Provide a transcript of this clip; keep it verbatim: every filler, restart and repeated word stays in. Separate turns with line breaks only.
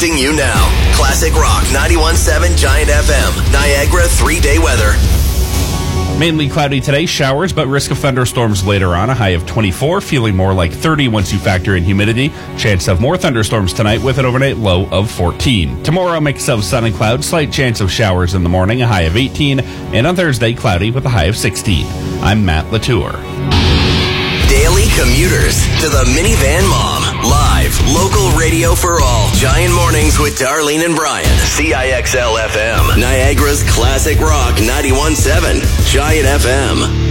connecting you now. Classic Rock ninety-one point seven Giant F M. Niagara three-day weather.
Mainly cloudy today, showers, but risk of thunderstorms later on. A high of twenty-four, feeling more like thirty once you factor in humidity. Chance of more thunderstorms tonight with an overnight low of fourteen. Tomorrow, mix of sun and clouds, slight chance of showers in the morning, a high of eighteen. And on Thursday, cloudy with a high of sixteen. I'm Matt Latour.
Daily commuters to the Minivan Mom. Live, local radio for all. Giant Mornings with Darlene and Brian. C I X L F M. Niagara's Classic Rock ninety-one point seven. Giant F M.